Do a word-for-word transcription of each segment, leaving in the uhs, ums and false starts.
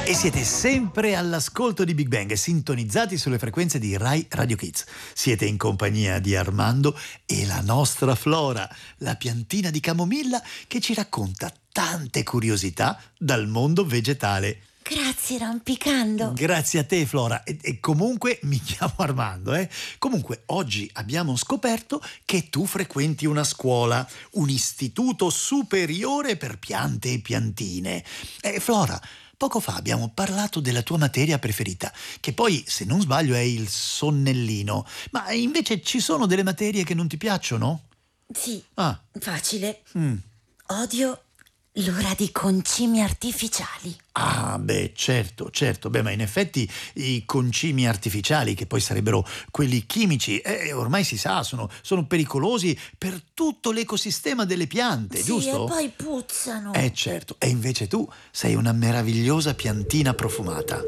E siete sempre all'ascolto di Big Bang, sintonizzati sulle frequenze di Rai Radio Kids. Siete in compagnia di Armando e la nostra Flora, la piantina di camomilla che ci racconta tante curiosità dal mondo vegetale. Grazie Rompicando. Grazie a te Flora, e, e comunque mi chiamo Armando, eh? Comunque oggi abbiamo scoperto che tu frequenti una scuola, un istituto superiore per piante e piantine. Eh, Flora, poco fa abbiamo parlato della tua materia preferita, che poi, se non sbaglio, è il sonnellino. Ma invece ci sono delle materie che non ti piacciono? Sì, Ah. facile. Mm. Odio l'ora di concimi artificiali. Ah, beh, certo, certo. Beh, ma in effetti i concimi artificiali, che poi sarebbero quelli chimici, eh, ormai si sa, sono, sono pericolosi per tutto l'ecosistema delle piante, sì, giusto? E poi puzzano. Eh, certo. E invece tu sei una meravigliosa piantina profumata.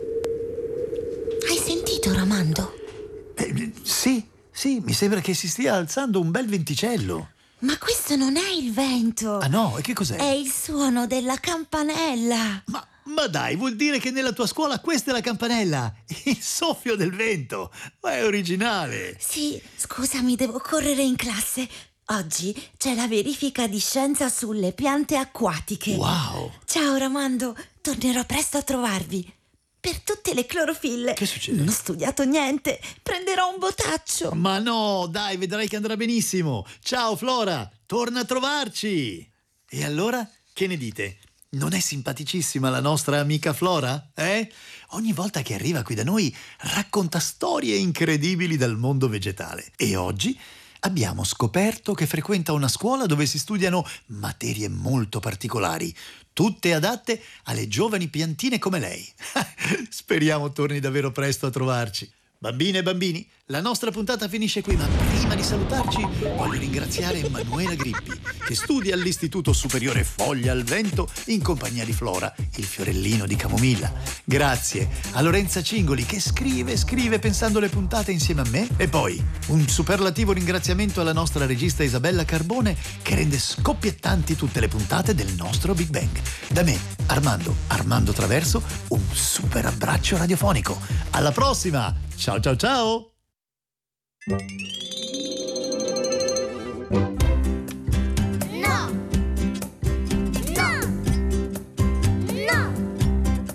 Hai sentito, Ramando? Eh, sì, sì, mi sembra che si stia alzando un bel venticello. Ma questo non è il vento. Ah no, e che cos'è? È il suono della campanella. Ma, ma dai, vuol dire che nella tua scuola questa è la campanella, il soffio del vento. Ma è originale. Sì, scusami, devo correre in classe. Oggi c'è la verifica di scienza sulle piante acquatiche. Wow. Ciao Ramando, tornerò presto a trovarvi. Per tutte le clorofille. Che succede? Non ho studiato niente, prenderò un botaccio. Ma no, dai, vedrai che andrà benissimo. Ciao Flora, torna a trovarci. E allora, che ne dite? Non è simpaticissima la nostra amica Flora? Eh? Ogni volta che arriva qui da noi racconta storie incredibili dal mondo vegetale. E oggi abbiamo scoperto che frequenta una scuola dove si studiano materie molto particolari, tutte adatte alle giovani piantine come lei. Speriamo torni davvero presto a trovarci. Bambine e bambini, la nostra puntata finisce qui, ma prima di salutarci voglio ringraziare Emanuela Grippi, che studia all'Istituto Superiore Foglia al Vento in compagnia di Flora, il fiorellino di camomilla. Grazie a Lorenza Cingoli, che scrive, scrive pensando le puntate insieme a me. E poi un superlativo ringraziamento alla nostra regista Isabella Carbone, che rende scoppiettanti tutte le puntate del nostro Big Bang. Da me, Armando, Armando Traverso, un super abbraccio radiofonico. Alla prossima! Ciao ciao ciao!